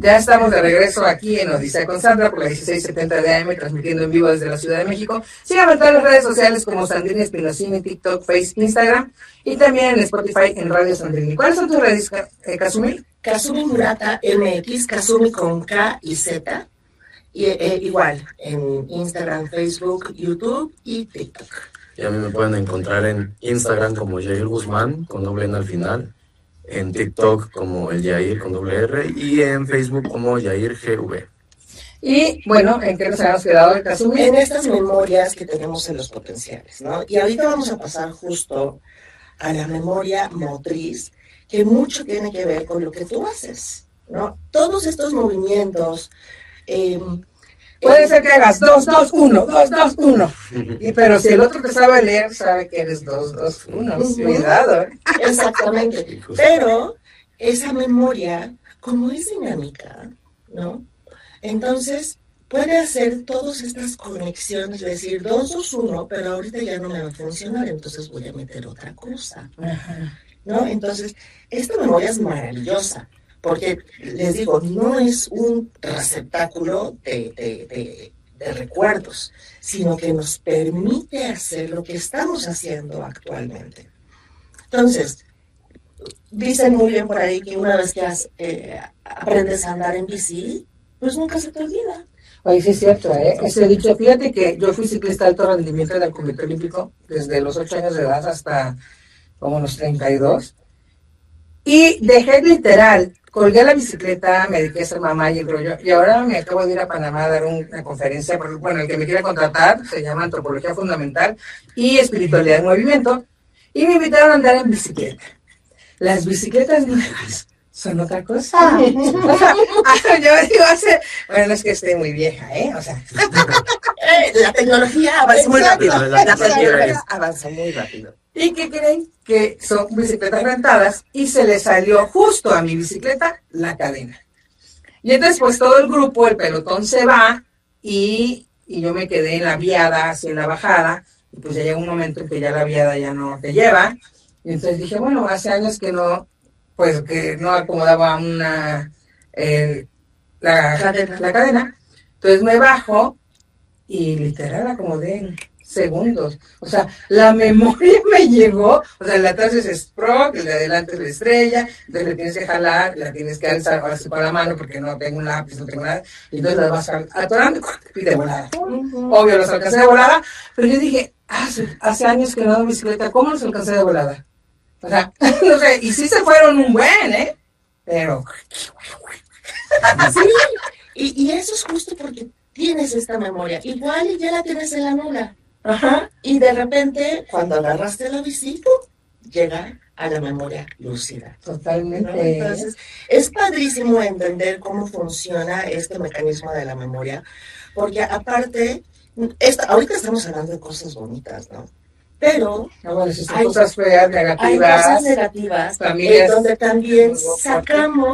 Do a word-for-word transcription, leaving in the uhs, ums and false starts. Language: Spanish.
Ya estamos de regreso aquí en Odisea con Sandra por la dieciséis setenta de A M, transmitiendo en vivo desde la Ciudad de México. Síganme en todas las redes sociales como Sandrine Espinocini, TikTok, Face, Instagram y también en Spotify en Radio Sandrine. ¿Cuáles son tus redes, eh, Kazumi? Kazumi Murata M X, Kazumi con K y Z. Y, eh, igual en Instagram, Facebook, YouTube y TikTok. Y a mí me pueden encontrar en Instagram como Yair Guzmán, con doble N al final, en TikTok como el Yair con doble R y en Facebook como Yair G V. Y bueno, ¿en qué nos habíamos quedado, Kazumi? En estas memorias que tenemos en los potenciales, ¿no? Y ahorita vamos a pasar justo a la memoria motriz, que mucho tiene que ver con lo que tú haces, ¿no? Todos estos movimientos... Eh, Puede eh, ser que hagas dos, dos, uno, dos, dos, uno. Y, pero si el otro te sabe leer, sabe que eres dos, dos, uno. Uh-huh. Cuidado, ¿eh? Exactamente. Pero esa memoria, como es dinámica, ¿no? Entonces, puede hacer todas estas conexiones, es decir, dos, dos, uno, pero ahorita ya no me va a funcionar, entonces voy a meter otra cosa, ¿no? Entonces, esta memoria es maravillosa. Porque, les digo, no es un receptáculo de, de, de, de recuerdos, sino que nos permite hacer lo que estamos haciendo actualmente. Entonces, dicen muy bien por ahí que una vez que has, eh, aprendes a andar en bici, pues nunca se te olvida. Oye, sí es cierto, ¿eh? Ese dicho, fíjate que yo fui ciclista de alto rendimiento del Comité Olímpico desde los ocho años de edad hasta como los treinta y dos. Y dejé literal, colgué la bicicleta, me dediqué a ser mamá y el rollo, y ahora me acabo de ir a Panamá a dar una conferencia, porque, bueno, el que me quiere contratar se llama Antropología Fundamental y Espiritualidad en Movimiento, y me invitaron a andar en bicicleta. Las bicicletas nuevas son otra cosa. O sea, yo digo, hace, bueno, no es que esté muy vieja, ¿eh? O sea, la tecnología avanza muy rápido. La tecnología avanza muy rápido. ¿Y qué creen? Que son bicicletas rentadas y se le salió justo a mi bicicleta la cadena. Y entonces pues todo el grupo, el pelotón se va y, y yo me quedé en la viada, así en la bajada, y pues ya llega un momento en que ya la viada ya no te lleva. Y entonces dije, bueno, hace años que no, pues que no acomodaba una, eh, la, cadena. la cadena. Entonces me bajo y literal acomodé en segundos. O sea, la memoria me llegó, o sea, el de atrás es sprock, el de adelante es la estrella, entonces le tienes que jalar, la tienes que alzar ahora sí con la mano porque no tengo un lápiz, no tengo nada, y entonces las vas atorando y de volada. Uh-huh. Obvio, los alcancé de volada, pero yo dije, hace, hace años que no hago bicicleta, ¿cómo los alcancé de volada? O sea, no sé, y sí se fueron un buen, ¿eh? Pero... Sí, y, y eso es justo porque tienes esta memoria, igual ya la tienes en la nula. Ajá. Y de repente, cuando agarraste la bici, llega a la memoria lúcida. Totalmente. ¿No? Entonces, es padrísimo entender cómo funciona este mecanismo de la memoria, porque aparte, esta, ahorita estamos hablando de cosas bonitas, ¿no? Pero no, bueno, hay cosas feas, negativas, hay cosas negativas, familias, eh, donde también sacamos